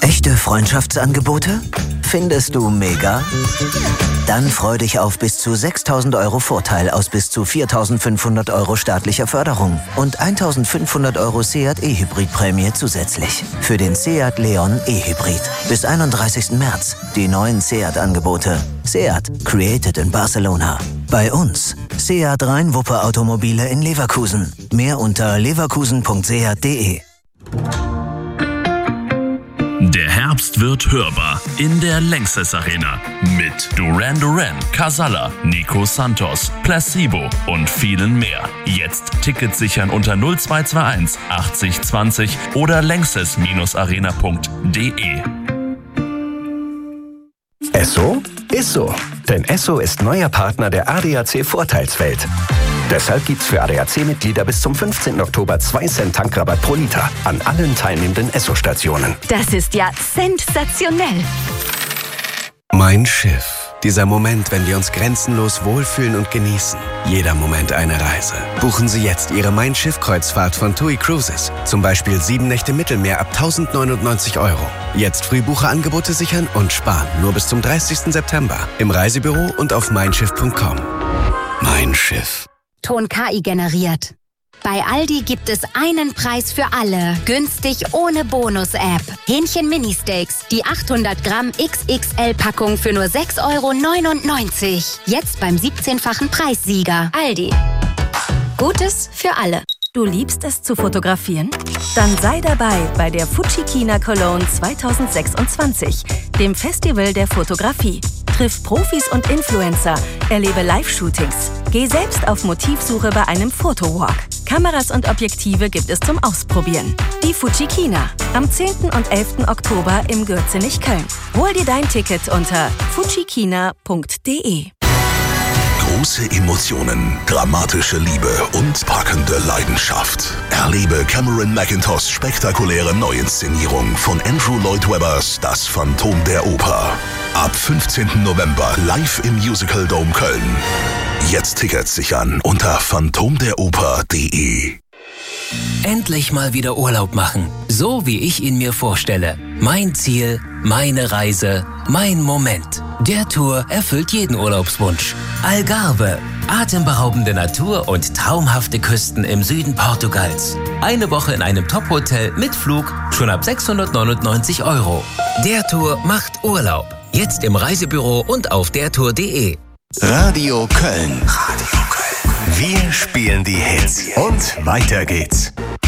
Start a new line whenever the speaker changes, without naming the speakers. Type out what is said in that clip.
Echte Freundschaftsangebote? Findest du mega? Dann freu dich auf bis zu 6.000 € Vorteil aus bis zu 4.500 € staatlicher Förderung und 1.500 € Seat E-Hybrid-Prämie zusätzlich. Für den Seat Leon E-Hybrid. Bis 31. März. Die neuen Seat-Angebote. Seat. Created in Barcelona. Bei uns. Seat Rhein-Wupper Automobile in Leverkusen. Mehr unter leverkusen.seat.de.
Der Herbst wird hörbar in der Lanxess Arena mit Duran Duran, Casalla, Nico Santos, Placebo und vielen mehr. Jetzt Tickets sichern unter 0221 80 20 oder lanxess-arena.de.
Esso ist so. Denn Esso ist neuer Partner der ADAC Vorteilswelt. Deshalb gibt's für ADAC-Mitglieder bis zum 15. Oktober 2 Cent Tankrabatt pro Liter an allen teilnehmenden Esso-Stationen.
Das ist ja sensationell.
Mein Schiff. Dieser Moment, wenn wir uns grenzenlos wohlfühlen und genießen. Jeder Moment eine Reise. Buchen Sie jetzt Ihre Mein Schiff-Kreuzfahrt von TUI Cruises. Zum Beispiel 7 Nächte Mittelmeer ab 1.099 €. Jetzt Frühbucherangebote sichern und sparen. Nur bis zum 30. September. Im Reisebüro und auf meinschiff.com. Mein Schiff.
Ton KI generiert. Bei Aldi gibt es einen Preis für alle. Günstig ohne Bonus-App. Hähnchen Mini-Steaks. Die 800 Gramm XXL-Packung für nur 6,99 €. Jetzt beim 17-fachen Preissieger. Aldi. Gutes für alle.
Du liebst es zu fotografieren? Dann sei dabei bei der Fuji-China Cologne 2026, dem Festival der Fotografie. Triff Profis und Influencer, erlebe Live-Shootings. Geh selbst auf Motivsuche bei einem Fotowalk. Kameras und Objektive gibt es zum Ausprobieren. Die Fuji-China, am 10. und 11. Oktober im Gürzenich-Köln. Hol dir dein Ticket unter fujichina.de.
Große Emotionen, dramatische Liebe und packende Leidenschaft. Erlebe Cameron Mackintoshs spektakuläre Neuinszenierung von Andrew Lloyd Webbers Das Phantom der Oper. Ab 15. November live im Musical Dome Köln. Jetzt Tickets sichern unter phantomderoper.de.
Endlich mal wieder Urlaub machen, so wie ich ihn mir vorstelle. Mein Ziel, meine Reise, mein Moment. Der Tour erfüllt jeden Urlaubswunsch. Algarve, atemberaubende Natur und traumhafte Küsten im Süden Portugals. Eine Woche in einem Top-Hotel mit Flug, schon ab 699 €. Der Tour macht Urlaub. Jetzt im Reisebüro und auf dertour.de.
Radio Köln. Radio Köln. Wir spielen die Hits. Und weiter geht's.